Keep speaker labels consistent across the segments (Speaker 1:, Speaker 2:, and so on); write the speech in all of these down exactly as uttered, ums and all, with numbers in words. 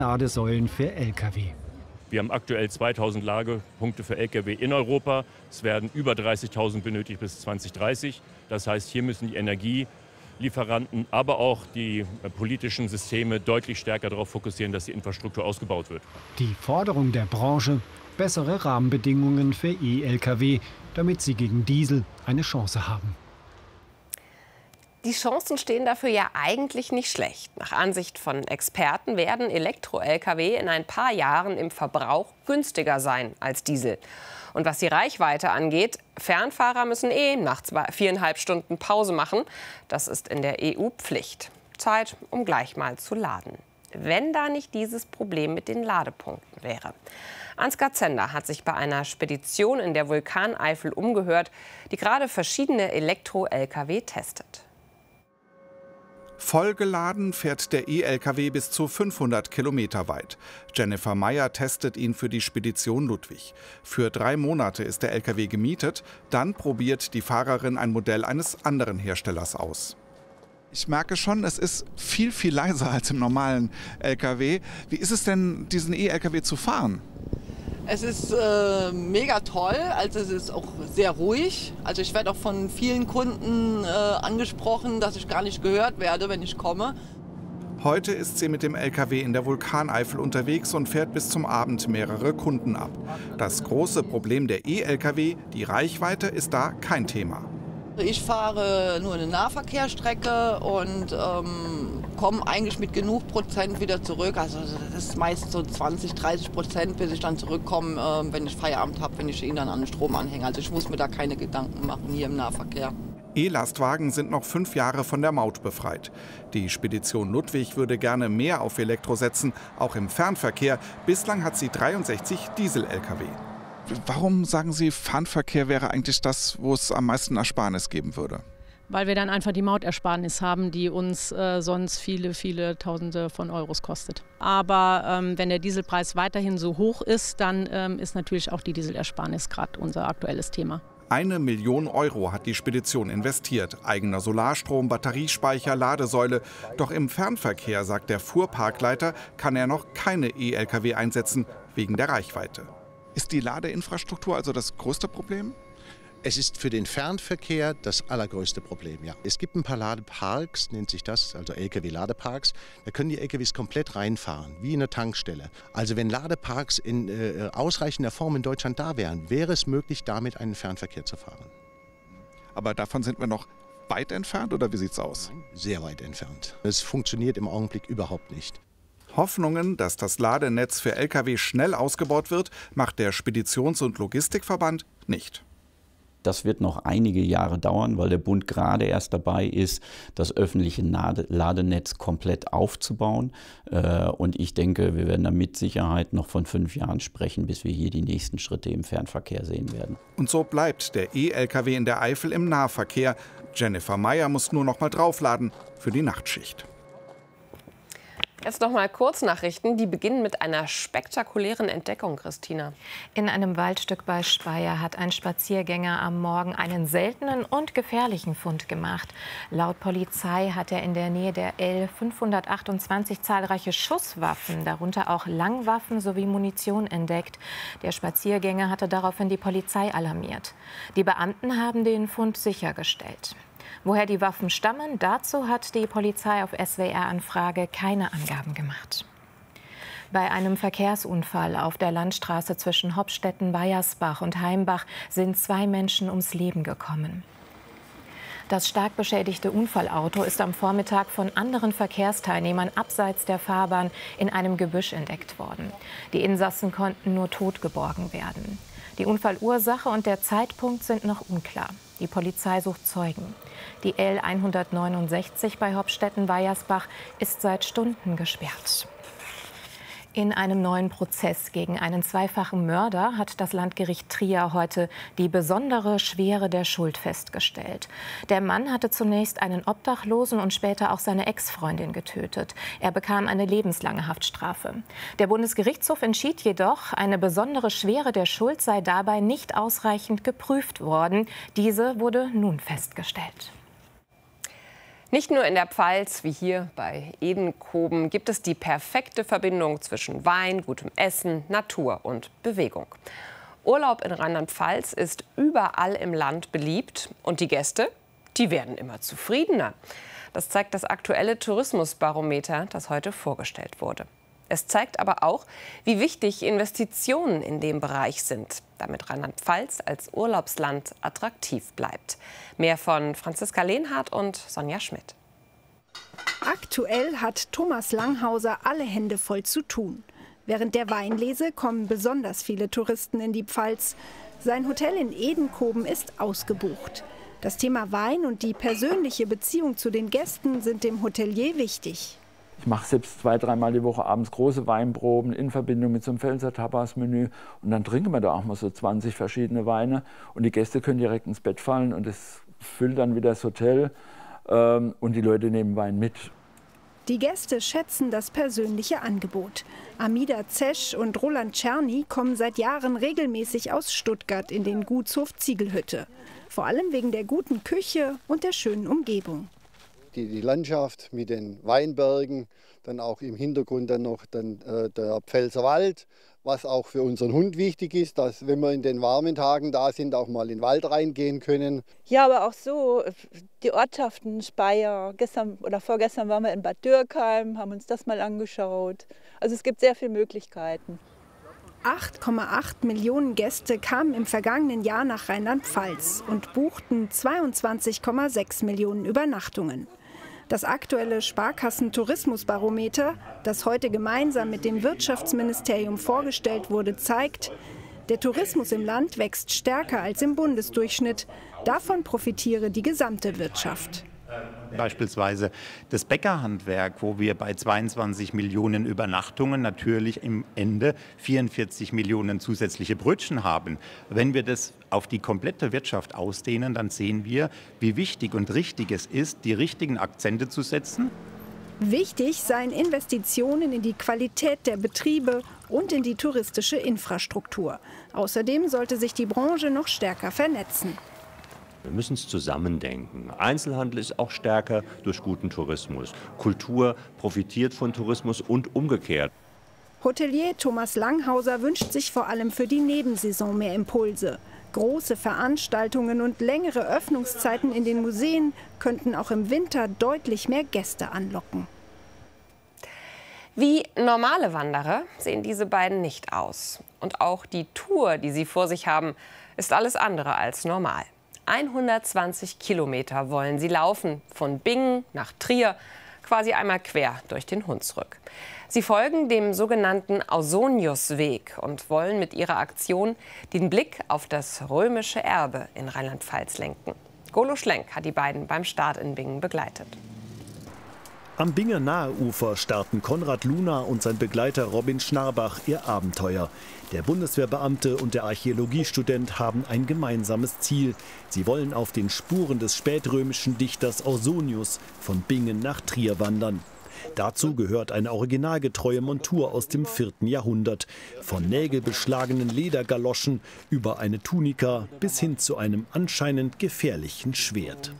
Speaker 1: Ladesäulen für L K W.
Speaker 2: Wir haben aktuell zweitausend Ladepunkte für L K W in Europa. Es werden über dreißigtausend benötigt bis zweitausenddreißig. Das heißt, hier müssen die Energielieferanten, aber auch die politischen Systeme deutlich stärker darauf fokussieren, dass die Infrastruktur ausgebaut wird.
Speaker 1: Die Forderung der Branche: bessere Rahmenbedingungen für E L K W, damit sie gegen Diesel eine Chance haben.
Speaker 3: Die Chancen stehen dafür ja eigentlich nicht schlecht. Nach Ansicht von Experten werden Elektro-L K W in ein paar Jahren im Verbrauch günstiger sein als Diesel. Und was die Reichweite angeht, Fernfahrer müssen eh nach zwei, viereinhalb Stunden Pause machen. Das ist in der E U Pflicht. Zeit, um gleich mal zu laden. Wenn da nicht dieses Problem mit den Ladepunkten wäre. Ansgar Zender hat sich bei einer Spedition in der Vulkaneifel umgehört, die gerade verschiedene Elektro-L K W testet.
Speaker 4: Vollgeladen fährt der E L K W bis zu fünfhundert Kilometer weit. Jennifer Meyer testet ihn für die Spedition Ludwig. Für drei Monate ist der L K W gemietet, dann probiert die Fahrerin ein Modell eines anderen Herstellers aus.
Speaker 5: Ich merke schon, es ist viel, viel leiser als im normalen L K W. Wie ist es denn, diesen E L K W zu fahren?
Speaker 6: Es ist äh, mega toll, also es ist auch sehr ruhig. Also ich werde auch von vielen Kunden äh, angesprochen, dass ich gar nicht gehört werde, wenn ich komme.
Speaker 4: Heute ist sie mit dem L K W in der Vulkaneifel unterwegs und fährt bis zum Abend mehrere Kunden ab. Das große Problem der E L K W, die Reichweite, ist da kein Thema.
Speaker 6: Ich fahre nur eine Nahverkehrsstrecke und ähm, komme eigentlich mit genug Prozent wieder zurück. Also das ist meist so zwanzig, dreißig Prozent, bis ich dann zurückkomme, äh, wenn ich Feierabend habe, wenn ich ihn dann an den Strom anhänge. Also ich muss mir da keine Gedanken machen hier im Nahverkehr.
Speaker 4: E-Lastwagen sind noch fünf Jahre von der Maut befreit. Die Spedition Ludwig würde gerne mehr auf Elektro setzen, auch im Fernverkehr. Bislang hat sie dreiundsechzig Diesel-L K W.
Speaker 5: Warum sagen Sie, Fernverkehr wäre eigentlich das, wo es am meisten Ersparnis geben würde?
Speaker 7: Weil wir dann einfach die Mautersparnis haben, die uns äh, sonst viele, viele Tausende von Euros kostet. Aber ähm, wenn der Dieselpreis weiterhin so hoch ist, dann ähm, ist natürlich auch die Dieselersparnis gerade unser aktuelles Thema.
Speaker 4: Eine Million Euro hat die Spedition investiert. Eigener Solarstrom, Batteriespeicher, Ladesäule. Doch im Fernverkehr, sagt der Fuhrparkleiter, kann er noch keine E L K W einsetzen, wegen der Reichweite.
Speaker 5: Ist die Ladeinfrastruktur also das größte Problem?
Speaker 8: Es ist für den Fernverkehr das allergrößte Problem, ja. Es gibt ein paar Ladeparks, nennt sich das, also L K W-Ladeparks. Da können die L K Ws komplett reinfahren, wie in eine Tankstelle. Also wenn Ladeparks in äh, ausreichender Form in Deutschland da wären, wäre es möglich, damit einen Fernverkehr zu fahren.
Speaker 5: Aber davon sind wir noch weit entfernt, oder wie sieht es aus?
Speaker 8: Sehr weit entfernt. Es funktioniert im Augenblick überhaupt nicht.
Speaker 4: Hoffnungen, dass das Ladenetz für L K W schnell ausgebaut wird, macht der Speditions- und Logistikverband nicht.
Speaker 9: Das wird noch einige Jahre dauern, weil der Bund gerade erst dabei ist, das öffentliche Ladenetz komplett aufzubauen. Und ich denke, wir werden da mit Sicherheit noch von fünf Jahren sprechen, bis wir hier die nächsten Schritte im Fernverkehr sehen werden.
Speaker 4: Und so bleibt der E L K W in der Eifel im Nahverkehr. Jennifer Meyer muss nur noch mal draufladen für die Nachtschicht.
Speaker 3: Jetzt noch mal Kurznachrichten. Die beginnen mit einer spektakulären Entdeckung, Christina.
Speaker 10: In einem Waldstück bei Speyer hat ein Spaziergänger am Morgen einen seltenen und gefährlichen Fund gemacht. Laut Polizei hat er in der Nähe der L fünfhundertachtundzwanzig zahlreiche Schusswaffen, darunter auch Langwaffen sowie Munition entdeckt. Der Spaziergänger hatte daraufhin die Polizei alarmiert. Die Beamten haben den Fund sichergestellt. Woher die Waffen stammen, dazu hat die Polizei auf S W R-Anfrage keine Angaben gemacht. Bei einem Verkehrsunfall auf der Landstraße zwischen Hopstetten-Weiersbach und Heimbach sind zwei Menschen ums Leben gekommen. Das stark beschädigte Unfallauto ist am Vormittag von anderen Verkehrsteilnehmern abseits der Fahrbahn in einem Gebüsch entdeckt worden. Die Insassen konnten nur tot geborgen werden. Die Unfallursache und der Zeitpunkt sind noch unklar. Die Polizei sucht Zeugen. Die L hundertneunundsechzig bei Hopstetten-Weiersbach ist seit Stunden gesperrt. In einem neuen Prozess gegen einen zweifachen Mörder hat das Landgericht Trier heute die besondere Schwere der Schuld festgestellt. Der Mann hatte zunächst einen Obdachlosen und später auch seine Ex-Freundin getötet. Er bekam eine lebenslange Haftstrafe. Der Bundesgerichtshof entschied jedoch, eine besondere Schwere der Schuld sei dabei nicht ausreichend geprüft worden. Diese wurde nun festgestellt.
Speaker 3: Nicht nur in der Pfalz, wie hier bei Edenkoben, gibt es die perfekte Verbindung zwischen Wein, gutem Essen, Natur und Bewegung. Urlaub in Rheinland-Pfalz ist überall im Land beliebt und die Gäste, die werden immer zufriedener. Das zeigt das aktuelle Tourismusbarometer, das heute vorgestellt wurde. Es zeigt aber auch, wie wichtig Investitionen in dem Bereich sind, damit Rheinland-Pfalz als Urlaubsland attraktiv bleibt. Mehr von Franziska Lehnhardt und Sonja Schmidt.
Speaker 11: Aktuell hat Thomas Langhauser alle Hände voll zu tun. Während der Weinlese kommen besonders viele Touristen in die Pfalz. Sein Hotel in Edenkoben ist ausgebucht. Das Thema Wein und die persönliche Beziehung zu den Gästen sind dem Hotelier wichtig.
Speaker 12: Ich mache selbst zwei, dreimal die Woche abends große Weinproben in Verbindung mit so einem Pfälzer Tapas-Menü. Und dann trinken wir da auch mal so zwanzig verschiedene Weine. Und die Gäste können direkt ins Bett fallen und es füllt dann wieder das Hotel. Ähm, und die Leute nehmen Wein mit.
Speaker 11: Die Gäste schätzen das persönliche Angebot. Amida Zesch und Roland Czerny kommen seit Jahren regelmäßig aus Stuttgart in den Gutshof Ziegelhütte. Vor allem wegen der guten Küche und der schönen Umgebung.
Speaker 13: Die, die Landschaft mit den Weinbergen, dann auch im Hintergrund dann noch dann, äh, der Pfälzer Wald, was auch für unseren Hund wichtig ist, dass wenn wir in den warmen Tagen da sind, auch mal in den Wald reingehen können.
Speaker 14: Ja, aber auch so die Ortschaften, Speyer, gestern oder vorgestern waren wir in Bad Dürkheim, haben uns das mal angeschaut. Also es gibt sehr viele Möglichkeiten.
Speaker 11: acht Komma acht Millionen Gäste kamen im vergangenen Jahr nach Rheinland-Pfalz und buchten zweiundzwanzig Komma sechs Millionen Übernachtungen. Das aktuelle Sparkassen-Tourismusbarometer, das heute gemeinsam mit dem Wirtschaftsministerium vorgestellt wurde, zeigt, der Tourismus im Land wächst stärker als im Bundesdurchschnitt. Davon profitiere die gesamte Wirtschaft.
Speaker 15: Beispielsweise das Bäckerhandwerk, wo wir bei zweiundzwanzig Millionen Übernachtungen natürlich im Ende vierundvierzig Millionen zusätzliche Brötchen haben. Wenn wir das auf die komplette Wirtschaft ausdehnen, dann sehen wir, wie wichtig und richtig es ist, die richtigen Akzente zu setzen.
Speaker 11: Wichtig seien Investitionen in die Qualität der Betriebe und in die touristische Infrastruktur. Außerdem sollte sich die Branche noch stärker vernetzen.
Speaker 16: Wir müssen es zusammendenken. Einzelhandel ist auch stärker durch guten Tourismus. Kultur profitiert von Tourismus und umgekehrt.
Speaker 11: Hotelier Thomas Langhauser wünscht sich vor allem für die Nebensaison mehr Impulse. Große Veranstaltungen und längere Öffnungszeiten in den Museen könnten auch im Winter deutlich mehr Gäste anlocken.
Speaker 3: Wie normale Wanderer sehen diese beiden nicht aus. Und auch die Tour, die sie vor sich haben, ist alles andere als normal. hundertzwanzig Kilometer wollen sie laufen, von Bingen nach Trier, quasi einmal quer durch den Hunsrück. Sie folgen dem sogenannten Ausoniusweg und wollen mit ihrer Aktion den Blick auf das römische Erbe in Rheinland-Pfalz lenken. Golo Schlenk hat die beiden beim Start in Bingen begleitet.
Speaker 17: Am Binger Naheufer starten Konrad Luna und sein Begleiter Robin Schnarbach ihr Abenteuer. Der Bundeswehrbeamte und der Archäologiestudent haben ein gemeinsames Ziel. Sie wollen auf den Spuren des spätrömischen Dichters Ausonius von Bingen nach Trier wandern. Dazu gehört eine originalgetreue Montur aus dem vierten Jahrhundert. Von nägelbeschlagenen Ledergaloschen über eine Tunika bis hin zu einem anscheinend gefährlichen Schwert.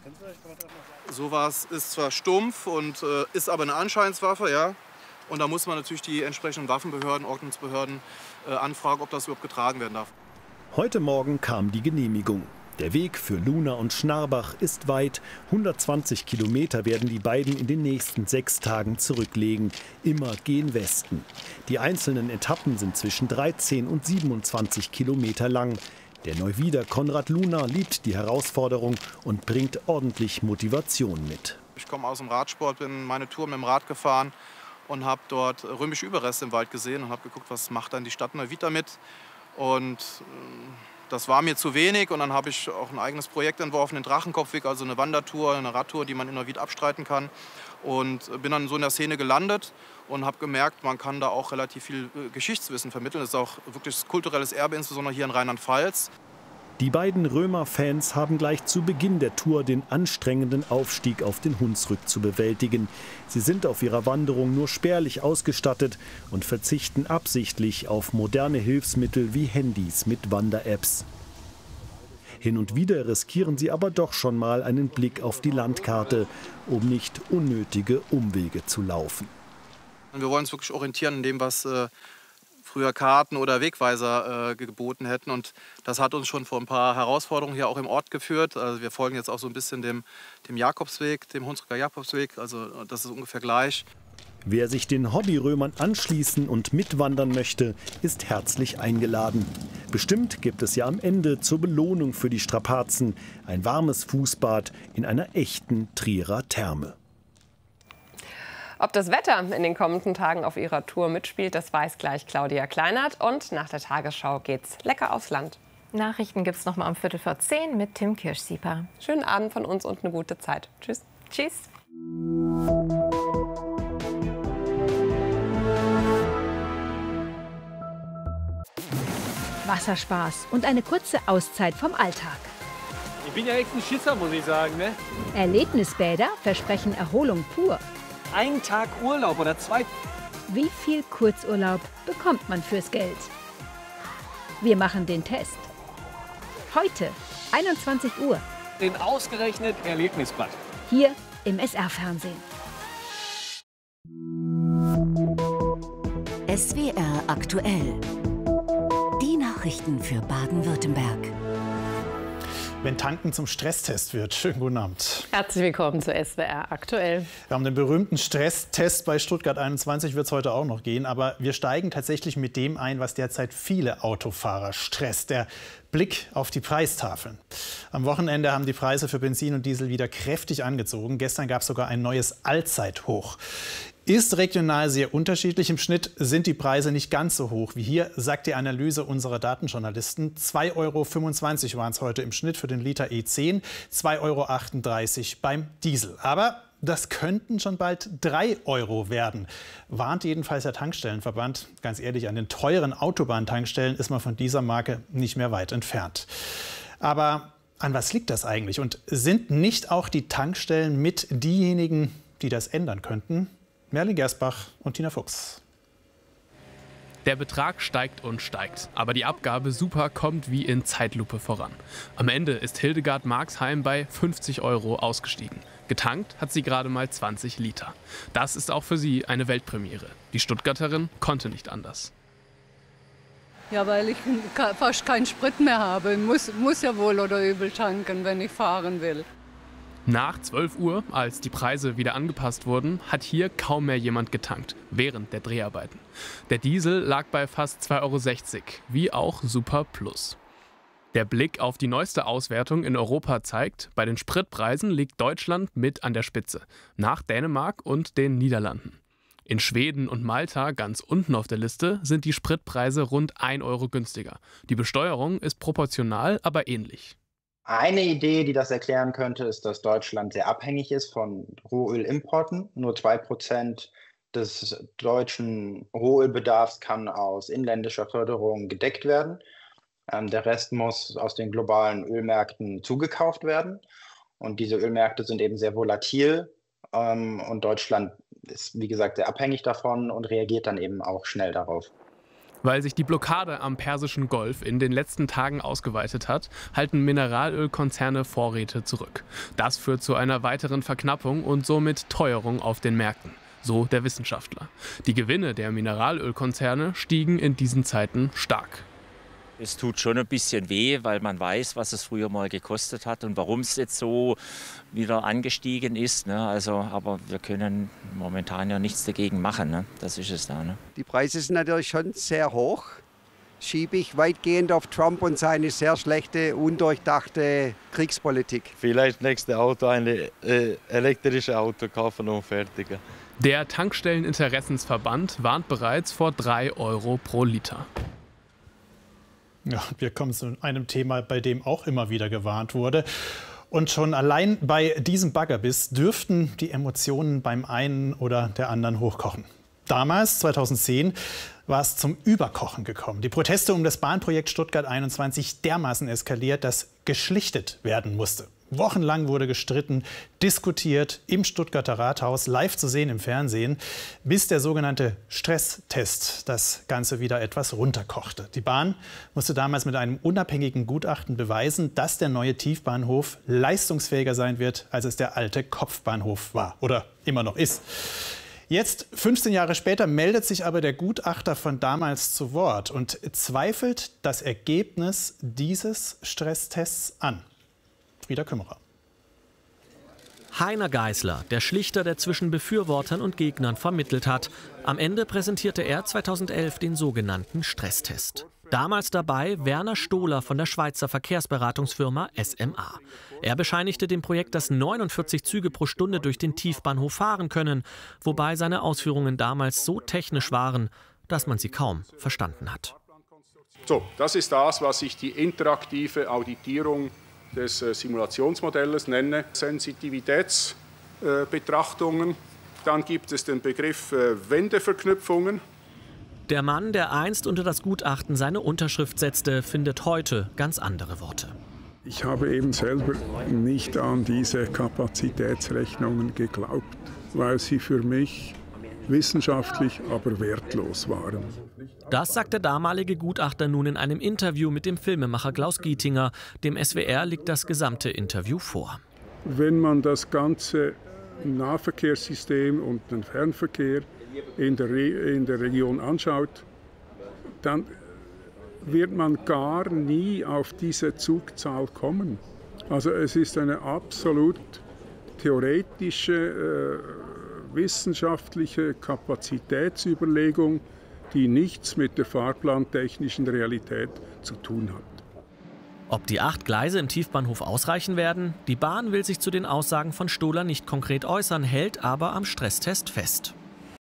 Speaker 18: Sowas ist zwar stumpf und äh, ist aber eine Anscheinswaffe, ja. Und da muss man natürlich die entsprechenden Waffenbehörden, Ordnungsbehörden äh, anfragen, ob das überhaupt getragen werden darf.
Speaker 17: Heute Morgen kam die Genehmigung. Der Weg für Luna und Schnarbach ist weit. hundertzwanzig Kilometer werden die beiden in den nächsten sechs Tagen zurücklegen. Immer gen Westen. Die einzelnen Etappen sind zwischen dreizehn und siebenundzwanzig Kilometer lang. Der Neuwieder Konrad Luna liebt die Herausforderung und bringt ordentlich Motivation mit.
Speaker 18: Ich komme aus dem Radsport, bin meine Tour mit dem Rad gefahren und habe dort römische Überreste im Wald gesehen und habe geguckt, was macht dann die Stadt Neuwied damit. Und das war mir zu wenig und dann habe ich auch ein eigenes Projekt entworfen, den Drachenkopfweg, also eine Wandertour, eine Radtour, die man in Neuwied abstreiten kann. Und bin dann so in der Szene gelandet und habe gemerkt, man kann da auch relativ viel Geschichtswissen vermitteln. Das ist auch wirklich kulturelles Erbe, insbesondere hier in Rheinland-Pfalz.
Speaker 17: Die beiden Römer-Fans haben gleich zu Beginn der Tour den anstrengenden Aufstieg auf den Hunsrück zu bewältigen. Sie sind auf ihrer Wanderung nur spärlich ausgestattet und verzichten absichtlich auf moderne Hilfsmittel wie Handys mit Wander-Apps. Hin und wieder riskieren sie aber doch schon mal einen Blick auf die Landkarte, um nicht unnötige Umwege zu laufen.
Speaker 18: Wir wollen uns wirklich orientieren in dem, was äh, früher Karten oder Wegweiser äh, geboten hätten. Und das hat uns schon vor ein paar Herausforderungen hier auch im Ort geführt. Also wir folgen jetzt auch so ein bisschen dem, dem Jakobsweg, dem Hunsrücker Jakobsweg. Also das ist ungefähr gleich.
Speaker 17: Wer sich den Hobbyrömern anschließen und mitwandern möchte, ist herzlich eingeladen. Bestimmt gibt es ja am Ende zur Belohnung für die Strapazen ein warmes Fußbad in einer echten Trierer Therme.
Speaker 3: Ob das Wetter in den kommenden Tagen auf ihrer Tour mitspielt, das weiß gleich Claudia Kleinert. Und nach der Tagesschau geht's lecker aufs Land.
Speaker 10: Nachrichten gibt's noch mal um Viertel vor zehn mit Tim Kirschsieper.
Speaker 3: Schönen Abend von uns und eine gute Zeit. Tschüss.
Speaker 10: Tschüss.
Speaker 19: Wasserspaß und eine kurze Auszeit vom Alltag.
Speaker 20: Ich bin ja echt ein Schisser, muss ich sagen, ne?
Speaker 19: Erlebnisbäder versprechen Erholung pur.
Speaker 20: Ein Tag Urlaub oder zwei.
Speaker 19: Wie viel Kurzurlaub bekommt man fürs Geld? Wir machen den Test. Heute, einundzwanzig Uhr.
Speaker 20: Den ausgerechnet Erlebnisbad.
Speaker 19: Hier im S R-Fernsehen.
Speaker 21: S W R aktuell. Die Nachrichten für Baden-Württemberg.
Speaker 22: Wenn Tanken zum Stresstest wird. Schönen guten Abend.
Speaker 7: Herzlich willkommen zu S W R aktuell.
Speaker 22: Ja, um den berühmten Stresstest bei Stuttgart einundzwanzig wird es heute auch noch gehen. Aber wir steigen tatsächlich mit dem ein, was derzeit viele Autofahrer stresst. Der Blick auf die Preistafeln. Am Wochenende haben die Preise für Benzin und Diesel wieder kräftig angezogen. Gestern gab es sogar ein neues Allzeithoch. Ist regional sehr unterschiedlich. Im Schnitt sind die Preise nicht ganz so hoch wie hier, sagt die Analyse unserer Datenjournalisten. zwei Euro fünfundzwanzig waren es heute im Schnitt für den Liter E zehn, zwei Euro achtunddreißig beim Diesel. Aber das könnten schon bald drei Euro werden, warnt jedenfalls der Tankstellenverband. Ganz ehrlich, an den teuren Autobahntankstellen ist man von dieser Marke nicht mehr weit entfernt. Aber an was liegt das eigentlich? Und sind nicht auch die Tankstellen mit diejenigen, die das ändern könnten? Merlin Gersbach und Tina Fuchs.
Speaker 23: Der Betrag steigt und steigt, aber die Abgabe Super kommt wie in Zeitlupe voran. Am Ende ist Hildegard Marxheim bei fünfzig Euro ausgestiegen. Getankt hat sie gerade mal zwanzig Liter. Das ist auch für sie eine Weltpremiere. Die Stuttgarterin konnte nicht anders.
Speaker 24: Ja, weil ich fast keinen Sprit mehr habe. Ich muss, muss ja wohl oder übel tanken, wenn ich fahren will.
Speaker 23: Nach zwölf Uhr, als die Preise wieder angepasst wurden, hat hier kaum mehr jemand getankt, während der Dreharbeiten. Der Diesel lag bei fast zwei Euro sechzig, wie auch Super Plus. Der Blick auf die neueste Auswertung in Europa zeigt, bei den Spritpreisen liegt Deutschland mit an der Spitze, nach Dänemark und den Niederlanden. In Schweden und Malta, ganz unten auf der Liste, sind die Spritpreise rund ein Euro günstiger. Die Besteuerung ist proportional, aber ähnlich.
Speaker 25: Eine Idee, die das erklären könnte, ist, dass Deutschland sehr abhängig ist von Rohölimporten. Nur zwei Prozent des deutschen Rohölbedarfs kann aus inländischer Förderung gedeckt werden. Ähm, der Rest muss aus den globalen Ölmärkten zugekauft werden. Und diese Ölmärkte sind eben sehr volatil. Ähm, und Deutschland ist, wie gesagt, sehr abhängig davon und reagiert dann eben auch schnell darauf.
Speaker 23: Weil sich die Blockade am Persischen Golf in den letzten Tagen ausgeweitet hat, halten Mineralölkonzerne Vorräte zurück. Das führt zu einer weiteren Verknappung und somit Teuerung auf den Märkten. So der Wissenschaftler. Die Gewinne der Mineralölkonzerne stiegen in diesen Zeiten stark.
Speaker 26: Es tut schon ein bisschen weh, weil man weiß, was es früher mal gekostet hat und warum es jetzt so wieder angestiegen ist. Ne? Also, aber wir können momentan ja nichts dagegen machen. Ne? Das ist es da. Ne?
Speaker 27: Die Preise sind natürlich schon sehr hoch. Schiebe ich weitgehend auf Trump und seine sehr schlechte, undurchdachte Kriegspolitik.
Speaker 28: Vielleicht nächste Auto ein äh, elektrisches Auto kaufen und fertig.
Speaker 23: Der Tankstelleninteressensverband warnt bereits vor drei Euro pro Liter.
Speaker 22: Ja, wir kommen zu einem Thema, bei dem auch immer wieder gewarnt wurde. Und schon allein bei diesem Baggerbiss dürften die Emotionen beim einen oder der anderen hochkochen. Damals, zweitausendzehn, war es zum Überkochen gekommen. Die Proteste um das Bahnprojekt Stuttgart einundzwanzig dermaßen eskaliert, dass geschlichtet werden musste. Wochenlang wurde gestritten, diskutiert im Stuttgarter Rathaus, live zu sehen im Fernsehen, bis der sogenannte Stresstest das Ganze wieder etwas runterkochte. Die Bahn musste damals mit einem unabhängigen Gutachten beweisen, dass der neue Tiefbahnhof leistungsfähiger sein wird, als es der alte Kopfbahnhof war oder immer noch ist. Jetzt, fünfzehn Jahre später, meldet sich aber der Gutachter von damals zu Wort und zweifelt das Ergebnis dieses Stresstests an. Frieda Kümmerer.
Speaker 1: Heiner Geisler, der Schlichter, der zwischen Befürwortern und Gegnern vermittelt hat. Am Ende präsentierte er zweitausendelf den sogenannten Stresstest. Damals dabei Werner Stohler von der Schweizer Verkehrsberatungsfirma S M A. Er bescheinigte dem Projekt, dass neunundvierzig Züge pro Stunde durch den Tiefbahnhof fahren können, wobei seine Ausführungen damals so technisch waren, dass man sie kaum verstanden hat.
Speaker 2: So, das ist das, was ich die interaktive Auditierung des äh, Simulationsmodells nenne, Sensitivitätsbetrachtungen. Äh, Dann gibt es den Begriff äh, Wendeverknüpfungen.
Speaker 1: Der Mann, der einst unter das Gutachten seine Unterschrift setzte, findet heute ganz andere Worte.
Speaker 4: Ich habe eben selber nicht an diese Kapazitätsrechnungen geglaubt, weil sie für mich wissenschaftlich, aber wertlos waren.
Speaker 1: Das sagt der damalige Gutachter nun in einem Interview mit dem Filmemacher Klaus Gietinger. Dem S W R liegt das gesamte Interview vor.
Speaker 4: Wenn man das ganze Nahverkehrssystem und den Fernverkehr in der, Re in der Region anschaut, dann wird man gar nie auf diese Zugzahl kommen. Also es ist eine absolut theoretische, äh, wissenschaftliche Kapazitätsüberlegung, die nichts mit der fahrplantechnischen Realität zu tun hat.
Speaker 1: Ob die acht Gleise im Tiefbahnhof ausreichen werden? Die Bahn will sich zu den Aussagen von Stohler nicht konkret äußern, hält aber am Stresstest fest.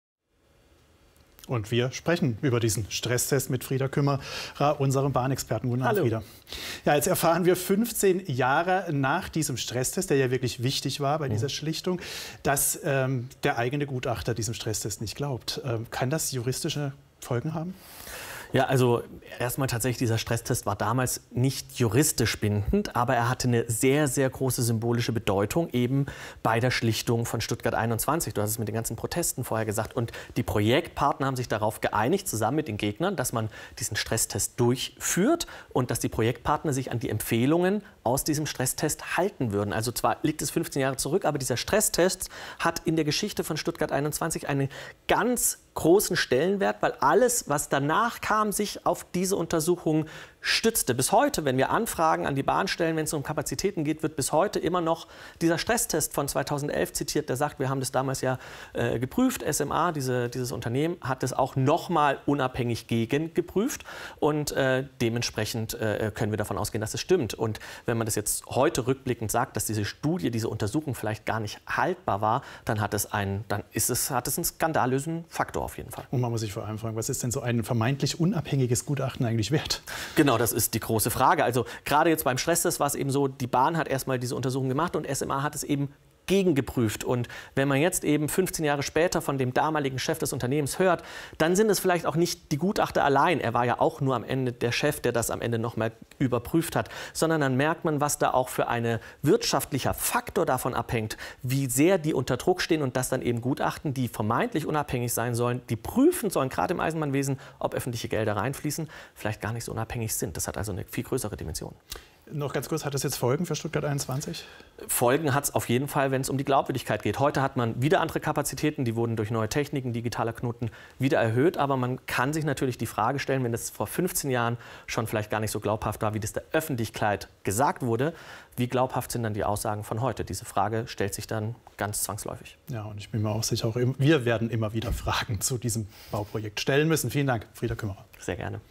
Speaker 22: Und wir sprechen über diesen Stresstest mit Frieda Kümmerer, unserem Bahnexperten. Guten Abend, Frieda. Ja, jetzt erfahren wir fünfzehn Jahre nach diesem Stresstest, der ja wirklich wichtig war bei dieser Schlichtung, dass ähm, der eigene Gutachter diesem Stresstest nicht glaubt. Ähm, kann das juristische Folgen haben?
Speaker 1: Ja, also erstmal tatsächlich, dieser Stresstest war damals nicht juristisch bindend, aber er hatte eine sehr, sehr große symbolische Bedeutung eben bei der Schlichtung von Stuttgart einundzwanzig. Du hast es mit den ganzen Protesten vorher gesagt. Und die Projektpartner haben sich darauf geeinigt, zusammen mit den Gegnern, dass man diesen Stresstest durchführt und dass die Projektpartner sich an die Empfehlungen aus diesem Stresstest halten würden. Also zwar liegt es fünfzehn Jahre zurück, aber dieser Stresstest hat in der Geschichte von Stuttgart einundzwanzig einen ganz großen Stellenwert, weil alles, was danach kam, sich auf diese Untersuchung stützte. Bis heute, wenn wir Anfragen an die Bahn stellen, wenn es um Kapazitäten geht, wird bis heute immer noch dieser Stresstest von zweitausendelf zitiert, der sagt, wir haben das damals ja äh, geprüft. S M A, diese, dieses Unternehmen, hat das auch nochmal unabhängig gegen geprüft und äh, dementsprechend äh, können wir davon ausgehen, dass es stimmt. Und wenn man das jetzt heute rückblickend sagt, dass diese Studie, diese Untersuchung vielleicht gar nicht haltbar war, dann hat es einen, dann ist es, hat es einen skandalösen Faktor auf jeden Fall.
Speaker 22: Und man muss sich vor allem fragen, was ist denn so ein vermeintlich unabhängiges Gutachten eigentlich wert?
Speaker 1: Genau, das ist die große Frage. Also gerade jetzt beim Stresstest war es eben so, die Bahn hat erstmal diese Untersuchung gemacht und S M A hat es eben gegengeprüft. Und wenn man jetzt eben fünfzehn Jahre später von dem damaligen Chef des Unternehmens hört, dann sind es vielleicht auch nicht die Gutachter allein. Er war ja auch nur am Ende der Chef, der das am Ende noch mal überprüft hat, sondern dann merkt man, was da auch für ein wirtschaftlicher Faktor davon abhängt, wie sehr die unter Druck stehen und dass dann eben Gutachten, die vermeintlich unabhängig sein sollen, die prüfen sollen, gerade im Eisenbahnwesen, ob öffentliche Gelder reinfließen, vielleicht gar nicht so unabhängig sind. Das hat also eine viel größere Dimension.
Speaker 22: Noch ganz kurz, hat das jetzt Folgen für Stuttgart einundzwanzig?
Speaker 1: Folgen hat es auf jeden Fall, wenn es um die Glaubwürdigkeit geht. Heute hat man wieder andere Kapazitäten, die wurden durch neue Techniken, digitaler Knoten wieder erhöht. Aber man kann sich natürlich die Frage stellen, wenn das vor fünfzehn Jahren schon vielleicht gar nicht so glaubhaft war, wie das der Öffentlichkeit gesagt wurde, wie glaubhaft sind dann die Aussagen von heute? Diese Frage stellt sich dann ganz zwangsläufig.
Speaker 22: Ja, und ich bin mir auch sicher, auch wir werden immer wieder Fragen zu diesem Bauprojekt stellen müssen. Vielen Dank, Frieda Kümmerer.
Speaker 1: Sehr gerne.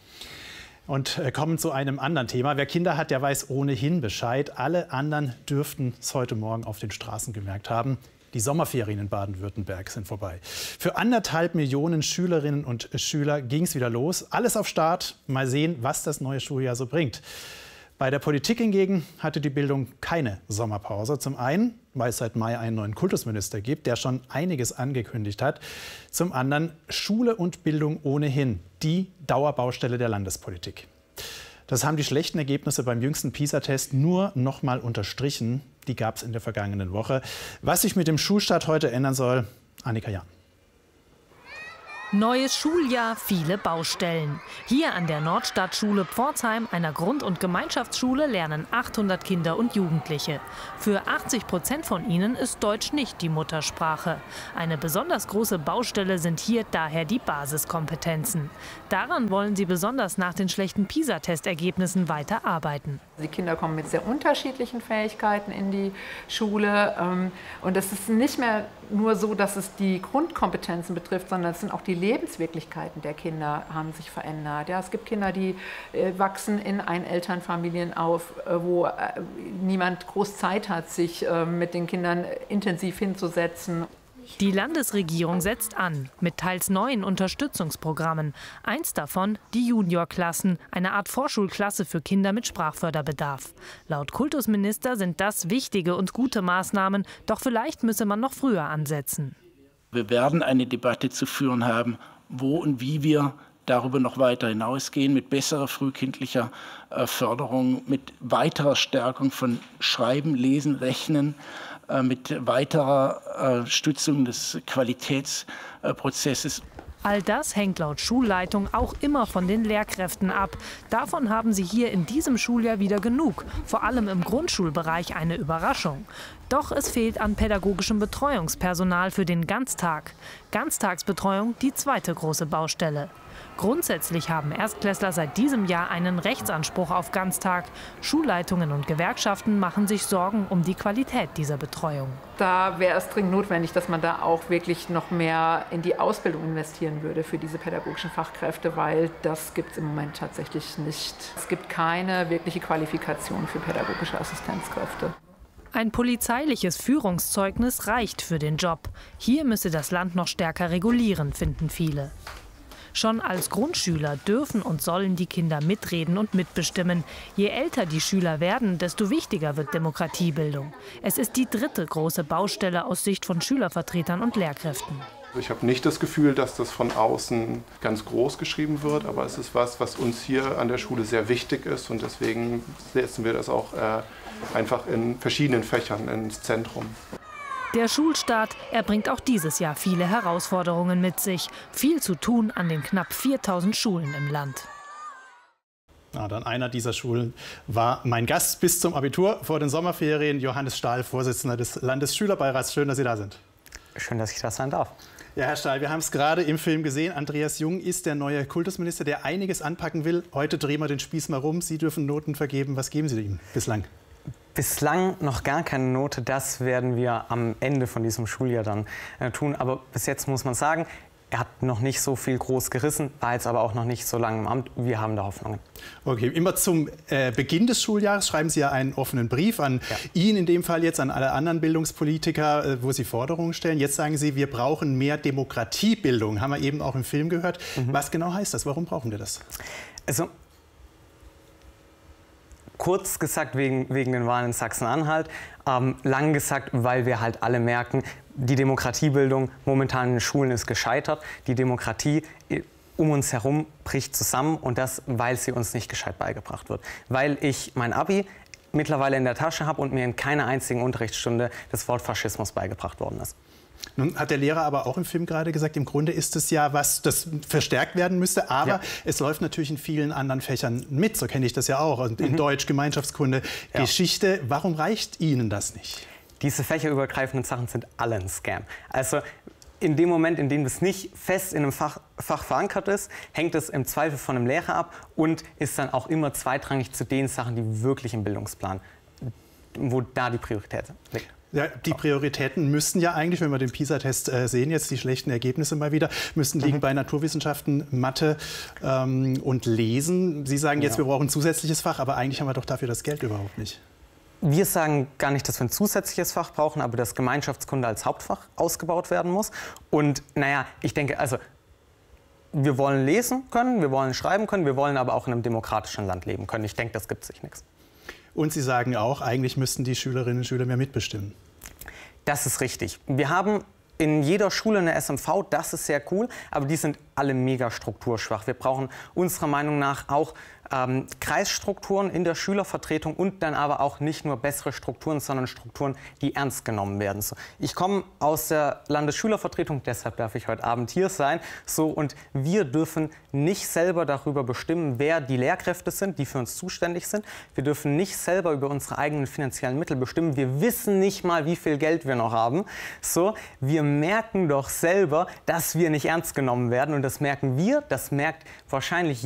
Speaker 22: Und kommen zu einem anderen Thema. Wer Kinder hat, der weiß ohnehin Bescheid. Alle anderen dürften es heute Morgen auf den Straßen gemerkt haben. Die Sommerferien in Baden-Württemberg sind vorbei. Für anderthalb Millionen Schülerinnen und Schüler ging es wieder los. Alles auf Start. Mal sehen, was das neue Schuljahr so bringt. Bei der Politik hingegen hatte die Bildung keine Sommerpause. Zum einen, weil es seit Mai einen neuen Kultusminister gibt, der schon einiges angekündigt hat. Zum anderen Schule und Bildung ohnehin die Dauerbaustelle der Landespolitik. Das haben die schlechten Ergebnisse beim jüngsten PISA-Test nur noch mal unterstrichen. Die gab es in der vergangenen Woche. Was sich mit dem Schulstart heute ändern soll, Annika Jahn.
Speaker 5: Neues Schuljahr, viele Baustellen. Hier an der Nordstadtschule Pforzheim, einer Grund- und Gemeinschaftsschule, lernen achthundert Kinder und Jugendliche. Für achtzig Prozent von ihnen ist Deutsch nicht die Muttersprache. Eine besonders große Baustelle sind hier daher die Basiskompetenzen. Daran wollen sie besonders nach den schlechten PISA-Testergebnissen weiter arbeiten.
Speaker 6: Die Kinder kommen mit sehr unterschiedlichen Fähigkeiten in die Schule. Und es ist nicht mehr nur so, dass es die Grundkompetenzen betrifft, sondern es sind auch die Lebenswirklichkeiten der Kinder haben sich verändert. Ja, es gibt Kinder, die äh, wachsen in Einelternfamilien auf, äh, wo äh, niemand groß Zeit hat, sich äh, mit den Kindern intensiv hinzusetzen.
Speaker 5: Die Landesregierung setzt an mit teils neuen Unterstützungsprogrammen. Eins davon die Juniorklassen, eine Art Vorschulklasse für Kinder mit Sprachförderbedarf. Laut Kultusminister sind das wichtige und gute Maßnahmen, doch vielleicht müsse man noch früher ansetzen.
Speaker 8: Wir werden eine Debatte zu führen haben, wo und wie wir darüber noch weiter hinausgehen, mit besserer frühkindlicher äh, Förderung, mit weiterer Stärkung von Schreiben, Lesen, Rechnen, äh, mit weiterer äh, Stützung des Qualitätsprozesses.
Speaker 5: All das hängt laut Schulleitung auch immer von den Lehrkräften ab. Davon haben sie hier in diesem Schuljahr wieder genug. Vor allem im Grundschulbereich eine Überraschung. Doch es fehlt an pädagogischem Betreuungspersonal für den Ganztag. Ganztagsbetreuung die zweite große Baustelle. Grundsätzlich haben Erstklässler seit diesem Jahr einen Rechtsanspruch auf Ganztag. Schulleitungen und Gewerkschaften machen sich Sorgen um die Qualität dieser Betreuung.
Speaker 6: Da wäre es dringend notwendig, dass man da auch wirklich noch mehr in die Ausbildung investieren würde für diese pädagogischen Fachkräfte, weil das gibt es im Moment tatsächlich nicht. Es gibt keine wirkliche Qualifikation für pädagogische Assistenzkräfte.
Speaker 5: Ein polizeiliches Führungszeugnis reicht für den Job. Hier müsse das Land noch stärker regulieren, finden viele. Schon als Grundschüler dürfen und sollen die Kinder mitreden und mitbestimmen. Je älter die Schüler werden, desto wichtiger wird Demokratiebildung. Es ist die dritte große Baustelle aus Sicht von Schülervertretern und Lehrkräften.
Speaker 9: Ich habe nicht das Gefühl, dass das von außen ganz groß geschrieben wird, aber es ist was, was uns hier an der Schule sehr wichtig ist und deswegen setzen wir das auch äh, einfach in verschiedenen Fächern ins Zentrum.
Speaker 5: Der Schulstart, er bringt auch dieses Jahr viele Herausforderungen mit sich. Viel zu tun an den knapp viertausend Schulen im Land.
Speaker 22: Na, dann einer dieser Schulen war mein Gast bis zum Abitur vor den Sommerferien. Johannes Stahl, Vorsitzender des Landesschülerbeirats. Schön, dass Sie da sind.
Speaker 12: Schön, dass ich da sein darf.
Speaker 22: Ja, Herr Stahl, wir haben es gerade im Film gesehen. Andreas Jung ist der neue Kultusminister, der einiges anpacken will. Heute drehen wir den Spieß mal rum. Sie dürfen Noten vergeben. Was geben Sie ihm bislang?
Speaker 12: Bislang noch gar keine Note. Das werden wir am Ende von diesem Schuljahr dann äh, tun. Aber bis jetzt muss man sagen, er hat noch nicht so viel groß gerissen, war jetzt aber auch noch nicht so lange im Amt. Wir haben da Hoffnungen.
Speaker 22: Okay, immer zum äh, Beginn des Schuljahres schreiben Sie ja einen offenen Brief an ja. ihn in dem Fall jetzt, an alle anderen Bildungspolitiker, äh, wo Sie Forderungen stellen. Jetzt sagen Sie, wir brauchen mehr Demokratiebildung. Haben wir eben auch im Film gehört. Mhm. Was genau heißt das? Warum brauchen wir das?
Speaker 12: Also kurz gesagt wegen, wegen den Wahlen in Sachsen-Anhalt, ähm, lang gesagt, weil wir halt alle merken, die Demokratiebildung momentan in den Schulen ist gescheitert. Die Demokratie um uns herum bricht zusammen und das, weil sie uns nicht gescheit beigebracht wird. Weil ich mein Abi mittlerweile in der Tasche habe und mir in keiner einzigen Unterrichtsstunde das Wort Faschismus beigebracht worden ist.
Speaker 22: Nun hat der Lehrer aber auch im Film gerade gesagt, im Grunde ist es ja was, das verstärkt werden müsste. Aber ja. es läuft natürlich in vielen anderen Fächern mit. So kenne ich das ja auch. Und in mhm. Deutsch, Gemeinschaftskunde, ja. Geschichte. Warum reicht Ihnen das nicht?
Speaker 12: Diese fächerübergreifenden Sachen sind alle ein Scam. Also in dem Moment, in dem das nicht fest in einem Fach, Fach verankert ist, hängt es im Zweifel von einem Lehrer ab und ist dann auch immer zweitrangig zu den Sachen, die wirklich im Bildungsplan, wo da die Priorität liegt.
Speaker 22: Ja, die Prioritäten müssten ja eigentlich, wenn wir den PISA-Test äh, sehen, jetzt die schlechten Ergebnisse mal wieder, müssten liegen mhm. bei Naturwissenschaften, Mathe ähm, und Lesen. Sie sagen jetzt, ja. wir brauchen ein zusätzliches Fach, aber eigentlich haben wir doch dafür das Geld überhaupt nicht.
Speaker 12: Wir sagen gar nicht, dass wir ein zusätzliches Fach brauchen, aber dass Gemeinschaftskunde als Hauptfach ausgebaut werden muss. Und naja, ich denke, also wir wollen lesen können, wir wollen schreiben können, wir wollen aber auch in einem demokratischen Land leben können. Ich denke, das gibt sich nichts.
Speaker 22: Und Sie sagen auch, eigentlich müssten die Schülerinnen und Schüler mehr mitbestimmen.
Speaker 12: Das ist richtig. Wir haben in jeder Schule eine S M V, das ist sehr cool, aber die sind alle mega strukturschwach. Wir brauchen unserer Meinung nach auch ähm, Kreisstrukturen in der Schülervertretung und dann aber auch nicht nur bessere Strukturen, sondern Strukturen, die ernst genommen werden. So, ich komme aus der Landesschülervertretung, deshalb darf ich heute Abend hier sein. So, und wir dürfen nicht selber darüber bestimmen, wer die Lehrkräfte sind, die für uns zuständig sind. Wir dürfen nicht selber über unsere eigenen finanziellen Mittel bestimmen. Wir wissen nicht mal, wie viel Geld wir noch haben. So, wir merken doch selber, dass wir nicht ernst genommen werden. Und das merken wir, das merkt wahrscheinlich